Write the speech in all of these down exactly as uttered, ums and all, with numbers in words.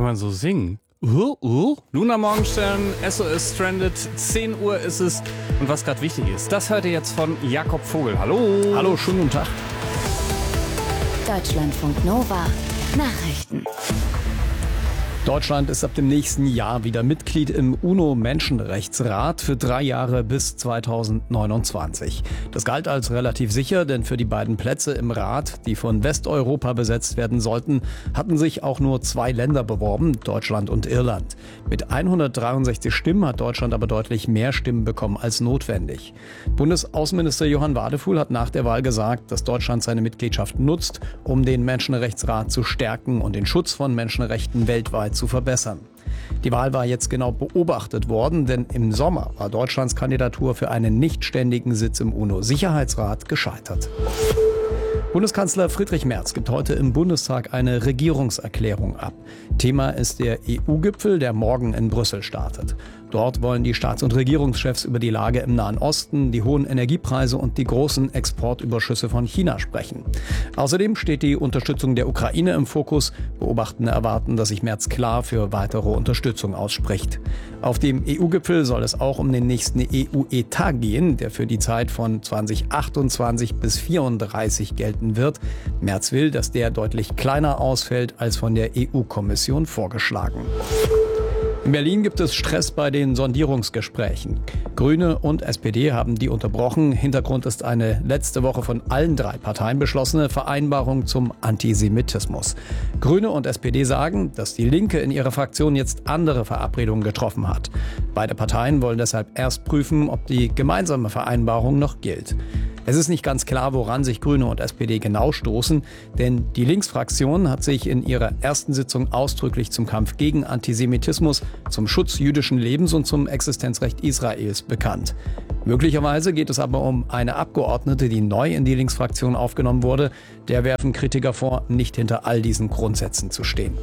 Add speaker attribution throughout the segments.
Speaker 1: kann man so singen. Uh, uh. Luna Morgenstern, S O S Stranded, zehn Uhr ist es. Und was gerade wichtig ist, das hört ihr jetzt von Jakob Vogel. Hallo.
Speaker 2: Hallo, schönen guten Tag.
Speaker 3: Deutschlandfunk Nova Nachrichten.
Speaker 2: Deutschland ist ab dem nächsten Jahr wieder Mitglied im UNO-Menschenrechtsrat für drei Jahre bis zweitausendneunundzwanzig. Das galt als relativ sicher, denn für die beiden Plätze im Rat, die von Westeuropa besetzt werden sollten, hatten sich auch nur zwei Länder beworben, Deutschland und Irland. Mit hundertdreiundsechzig Stimmen hat Deutschland aber deutlich mehr Stimmen bekommen als notwendig. Bundesaußenminister Johann Wadefuhl hat nach der Wahl gesagt, dass Deutschland seine Mitgliedschaft nutzt, um den Menschenrechtsrat zu stärken und den Schutz von Menschenrechten weltweit zu verbessern. Die Wahl war jetzt genau beobachtet worden, denn im Sommer war Deutschlands Kandidatur für einen nichtständigen Sitz im UNO-Sicherheitsrat gescheitert. Bundeskanzler Friedrich Merz gibt heute im Bundestag eine Regierungserklärung ab. Thema ist der E U-Gipfel, der morgen in Brüssel startet. Dort wollen die Staats- und Regierungschefs über die Lage im Nahen Osten, die hohen Energiepreise und die großen Exportüberschüsse von China sprechen. Außerdem steht die Unterstützung der Ukraine im Fokus. Beobachtende erwarten, dass sich Merz klar für weitere Unterstützung ausspricht. Auf dem E U-Gipfel soll es auch um den nächsten E U-Etat gehen, der für die Zeit von zweitausendachtundzwanzig bis zweitausendvierunddreißig gelten wird. Merz will, dass der deutlich kleiner ausfällt als von der E U-Kommission vorgeschlagen. In Berlin gibt es Stress bei den Sondierungsgesprächen. Grüne und S P D haben die unterbrochen. Hintergrund ist eine letzte Woche von allen drei Parteien beschlossene Vereinbarung zum Antisemitismus. Grüne und S P D sagen, dass die Linke in ihrer Fraktion jetzt andere Verabredungen getroffen hat. Beide Parteien wollen deshalb erst prüfen, ob die gemeinsame Vereinbarung noch gilt. Es ist nicht ganz klar, woran sich Grüne und S P D genau stoßen, denn die Linksfraktion hat sich in ihrer ersten Sitzung ausdrücklich zum Kampf gegen Antisemitismus, zum Schutz jüdischen Lebens und zum Existenzrecht Israels bekannt. Möglicherweise geht es aber um eine Abgeordnete, die neu in die Linksfraktion aufgenommen wurde. Der werfen Kritiker vor, nicht hinter all diesen Grundsätzen zu stehen.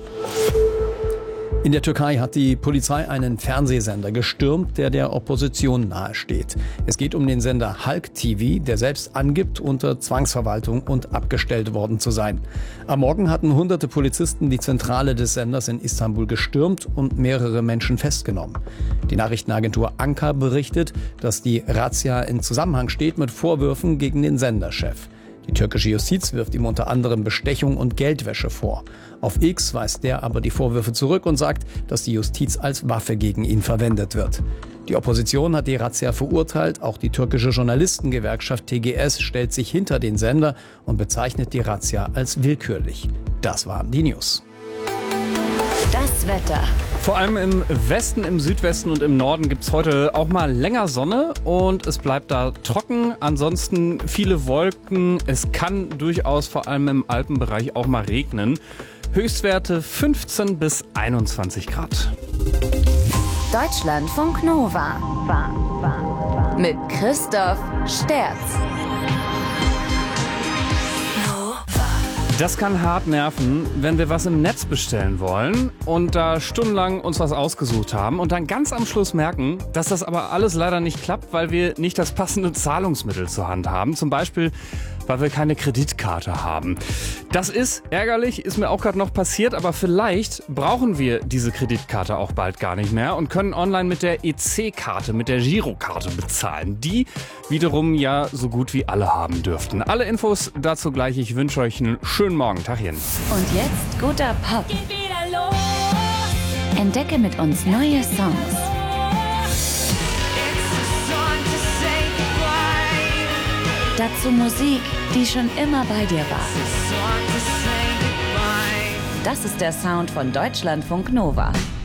Speaker 2: In der Türkei hat die Polizei einen Fernsehsender gestürmt, der der Opposition nahesteht. Es geht um den Sender Halk T V, der selbst angibt, unter Zwangsverwaltung und abgestellt worden zu sein. Am Morgen hatten hunderte Polizisten die Zentrale des Senders in Istanbul gestürmt und mehrere Menschen festgenommen. Die Nachrichtenagentur Anka berichtet, dass die Razzia in Zusammenhang steht mit Vorwürfen gegen den Senderchef. Die türkische Justiz wirft ihm unter anderem Bestechung und Geldwäsche vor. Auf X weist der aber die Vorwürfe zurück und sagt, dass die Justiz als Waffe gegen ihn verwendet wird. Die Opposition hat die Razzia verurteilt. Auch die türkische Journalistengewerkschaft T G S stellt sich hinter den Sender und bezeichnet die Razzia als willkürlich. Das waren die News.
Speaker 3: Das Wetter.
Speaker 1: Vor allem im Westen, im Südwesten und im Norden gibt es heute auch mal länger Sonne und es bleibt da trocken. Ansonsten viele Wolken. Es kann durchaus vor allem im Alpenbereich auch mal regnen. Höchstwerte fünfzehn bis einundzwanzig Grad.
Speaker 3: Deutschlandfunk Nova. Mit Christoph Sterz.
Speaker 1: Das kann hart nerven, wenn wir was im Netz bestellen wollen und da stundenlang uns was ausgesucht haben und dann ganz am Schluss merken, dass das aber alles leider nicht klappt, weil wir nicht das passende Zahlungsmittel zur Hand haben. Zum Beispiel, weil wir keine Kreditkarte haben. Das ist ärgerlich, ist mir auch gerade noch passiert, aber vielleicht brauchen wir diese Kreditkarte auch bald gar nicht mehr und können online mit der E C-Karte, mit der Girokarte bezahlen, die wiederum ja so gut wie alle haben dürften. Alle Infos dazu gleich. Ich wünsche euch einen schönen Morgen. Tachchen.
Speaker 3: Und jetzt guter Pop.
Speaker 4: Geht wieder los.
Speaker 3: Entdecke mit uns neue Songs. Dazu Musik, die schon immer bei dir war. Das ist der Sound von Deutschlandfunk Nova.